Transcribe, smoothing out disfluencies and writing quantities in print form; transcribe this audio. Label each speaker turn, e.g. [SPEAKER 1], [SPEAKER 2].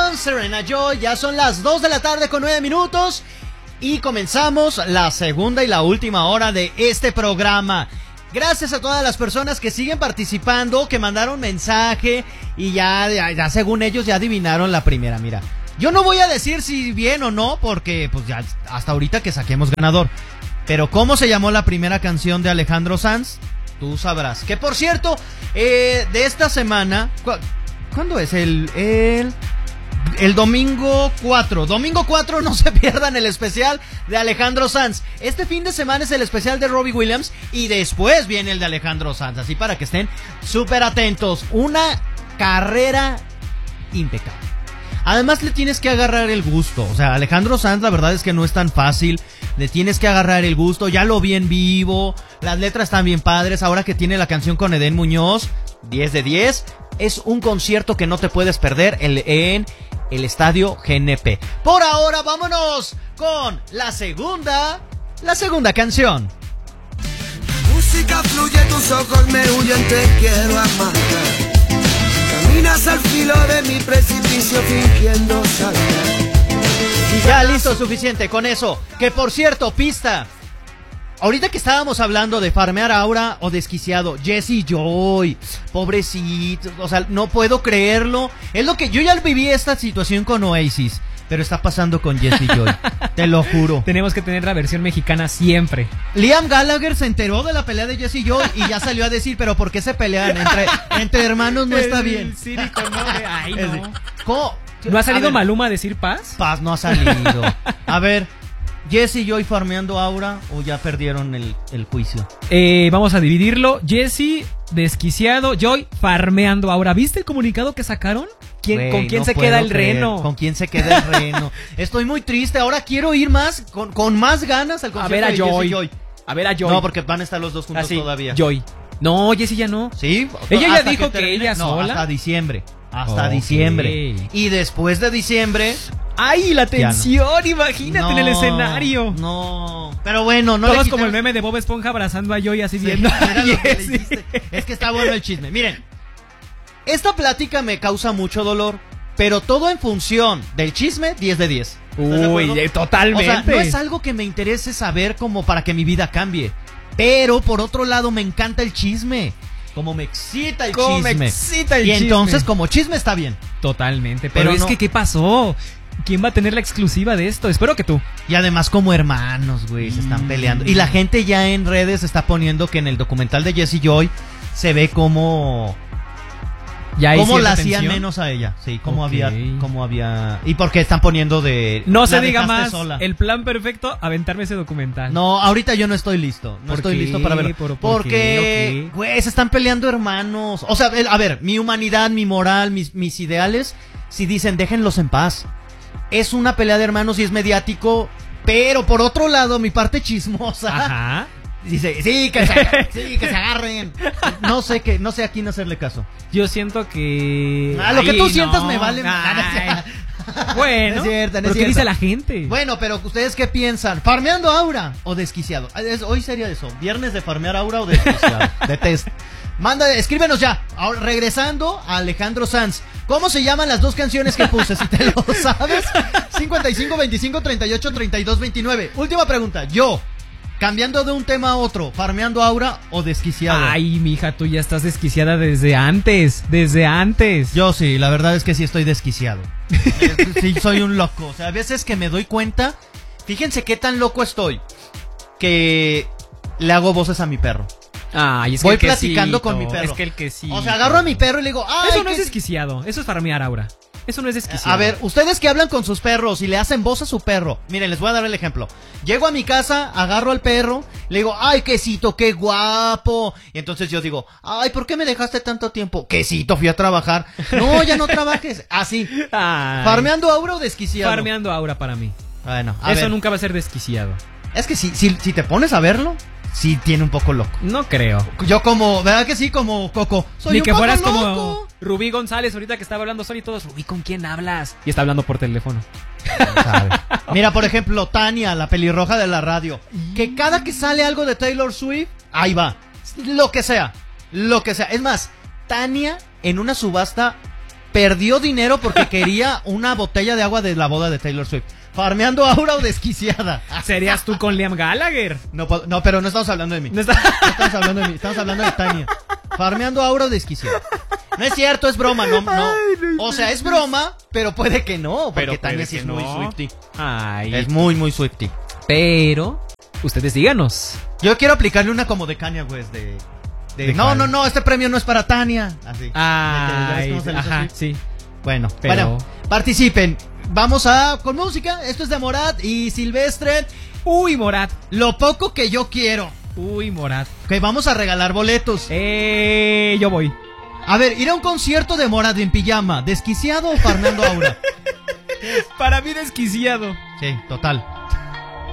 [SPEAKER 1] con Serena Joy. Ya son las 2 de la tarde con 9 minutos y comenzamos la segunda y la última hora de este programa. Gracias a todas las personas que siguen participando, que mandaron mensaje y ya según ellos ya adivinaron la primera. Mira, yo no voy a decir si bien o no porque pues ya hasta ahorita que saquemos ganador. Pero ¿cómo se llamó la primera canción de Alejandro Sanz? Tú sabrás. Que por cierto, de esta semana, ¿cuándo es? El domingo 4. Domingo 4, no se pierdan el especial de Alejandro Sanz. Este fin de semana es el especial de Robbie Williams y después viene el de Alejandro Sanz. Así para que estén súper atentos. Una carrera impecable. Además le tienes que agarrar el gusto. O sea, Alejandro Sanz la verdad es que no es tan fácil. Le tienes que agarrar el gusto. Ya lo vi en vivo. Las letras están bien padres. Ahora que tiene la canción con Edén Muñoz, 10 de 10. Es un concierto que no te puedes perder en el Estadio GNP. Por ahora vámonos con la segunda canción.
[SPEAKER 2] Música fluye, tus ojos me huyen, te quiero amar. Caminas al filo de mi precipicio fingiendo saltar.
[SPEAKER 1] Y ya listo, suficiente con eso. Que por cierto, pista. Ahorita que estábamos hablando de farmear Aura o desquiciado, Jessie Joy, pobrecito, o sea, no puedo creerlo. Es lo que yo ya viví esta situación con Oasis, pero está pasando con Jessie Joy, te lo juro.
[SPEAKER 3] Tenemos que tener la versión mexicana siempre.
[SPEAKER 1] Liam Gallagher se enteró de la pelea de Jessie Joy y ya salió a decir, pero ¿por qué se pelean? Entre hermanos no está bien.
[SPEAKER 3] Círico, ¿no? Ay, no.
[SPEAKER 1] ¿Cómo?
[SPEAKER 3] ¿No ha salido Maluma a decir paz?
[SPEAKER 1] Paz no ha salido. A ver, Jessie Joy farmeando Aura o ya perdieron el juicio.
[SPEAKER 3] Vamos a dividirlo. Jessie, desquiciado. Joy, farmeando Aura. ¿Viste el comunicado que sacaron? ¿Con quién se queda el reno?
[SPEAKER 1] ¿Con quién se queda el reno? Estoy muy triste. Ahora quiero ir más con más ganas al concierto de Jessie Joy.
[SPEAKER 3] A ver a Joy.
[SPEAKER 1] No, porque van a estar los dos juntos todavía.
[SPEAKER 3] Joy. No, Jessie ya no.
[SPEAKER 1] Sí.
[SPEAKER 3] Ella ya dijo que ella sola.
[SPEAKER 1] Hasta diciembre. Hasta diciembre. Y después de diciembre.
[SPEAKER 3] ¡Ay, la tensión! Imagínate en el escenario.
[SPEAKER 1] No. Pero bueno, no.
[SPEAKER 3] Todos como el meme de Bob Esponja abrazando a Joy así viendo.
[SPEAKER 1] Es que está bueno el chisme. Miren, esta plática me causa mucho dolor, pero todo en función del chisme, 10 de 10.
[SPEAKER 3] Uy, totalmente.
[SPEAKER 1] O sea, no es algo que me interese saber como para que mi vida cambie. Pero por otro lado me encanta el chisme. Como me excita el chisme. Y entonces como chisme está bien.
[SPEAKER 3] Totalmente. Pero es que ¿qué pasó? ¿Quién va a tener la exclusiva de esto? Espero que tú.
[SPEAKER 1] Y además como hermanos, güey, se están peleando. Y la gente ya en redes está poniendo que en el documental de Jessie Joy se ve como la hacían menos a ella. Sí, como había. ¿Y por qué están poniendo de...
[SPEAKER 3] No se diga más sola? El plan perfecto, aventarme ese documental.
[SPEAKER 1] No, ahorita yo no estoy listo. No estoy listo para verlo. Porque, güey, se están peleando hermanos. O sea, a ver, mi humanidad, mi moral, mis ideales, si dicen déjenlos en paz. Es una pelea de hermanos y es mediático, pero por otro lado, mi parte chismosa...
[SPEAKER 3] Ajá.
[SPEAKER 1] Dice, sí, que se agarren. No sé a quién hacerle caso.
[SPEAKER 3] Yo siento que...
[SPEAKER 1] lo que tú sientas me vale.
[SPEAKER 3] Bueno, no es cierto. ¿Qué dice la gente?
[SPEAKER 1] Bueno, pero ¿ustedes qué piensan? ¿Farmeando Aura o desquiciado? Hoy sería eso, viernes de farmear Aura o desquiciado. De test. Escríbenos ya. Ahora, regresando a Alejandro Sanz, ¿cómo se llaman las dos canciones que puse? Si te lo sabes. 55 25 38 32 29. Última pregunta. Cambiando de un tema a otro, ¿farmeando Aura o desquiciado?
[SPEAKER 3] Ay, mija, tú ya estás desquiciada desde antes. Yo
[SPEAKER 1] sí, la verdad es que sí estoy desquiciado. Sí, soy un loco. O sea, a veces que me doy cuenta, fíjense qué tan loco estoy, que le hago voces a mi perro.
[SPEAKER 3] Ay, es que
[SPEAKER 1] voy platicando con mi perro.
[SPEAKER 3] Es que el quesito.
[SPEAKER 1] O sea, agarro a mi perro y le digo, ay,
[SPEAKER 3] eso no es desquiciado, eso es farmear Aura. Eso no es desquiciado.
[SPEAKER 1] A ver, ustedes que hablan con sus perros y le hacen voz a su perro. Miren, les voy a dar el ejemplo. Llego a mi casa, agarro al perro, le digo, ay, quesito, qué guapo. Y entonces yo digo, ay, ¿por qué me dejaste tanto tiempo? Quesito, fui a trabajar. No, ya no trabajes. Así. ¿Farmeando Aura o desquiciado?
[SPEAKER 3] Farmeando Aura para mí.
[SPEAKER 1] Bueno,
[SPEAKER 3] eso nunca va a ser desquiciado.
[SPEAKER 1] Es que si te pones a verlo, sí tiene un poco loco.
[SPEAKER 3] No creo.
[SPEAKER 1] Yo como, ¿verdad que sí? Como Coco.
[SPEAKER 3] Soy ni un que poco fueras loco. Como Rubí González ahorita que estaba hablando solo y todos, Rubí, ¿con quién hablas? Y está hablando por teléfono.
[SPEAKER 1] Mira, por ejemplo, Tania, la pelirroja de la radio, que cada que sale algo de Taylor Swift, ahí va. Lo que sea. Es más, Tania en una subasta perdió dinero porque quería una botella de agua de la boda de Taylor Swift. ¿Farmeando Aura o desquiciada?
[SPEAKER 3] ¿Serías tú con Liam Gallagher?
[SPEAKER 1] No, pero no estamos hablando de mí. No estamos hablando de mí, estamos hablando de Tania. ¿Farmeando Aura o desquiciada? No es cierto, es broma, no. O sea, es broma, pero puede que no, porque Tania sí es muy Swiftie.
[SPEAKER 3] Ay.
[SPEAKER 1] Es muy Swiftie.
[SPEAKER 3] Pero, ustedes díganos.
[SPEAKER 1] Yo quiero aplicarle una como de Kanye West no, este premio no es para Tania. Así.
[SPEAKER 3] Ajá, sí.
[SPEAKER 1] Bueno, participen. Vamos con música. Esto es de Morat y Silvestre.
[SPEAKER 3] Uy, Morat.
[SPEAKER 1] Lo poco que yo quiero.
[SPEAKER 3] Uy, Morat.
[SPEAKER 1] Que vamos a regalar boletos.
[SPEAKER 3] Yo voy.
[SPEAKER 1] A ver, ir a un concierto de Morat en pijama, ¿desquiciado o farmeando Aura?
[SPEAKER 3] Para mí desquiciado.
[SPEAKER 1] Sí, total.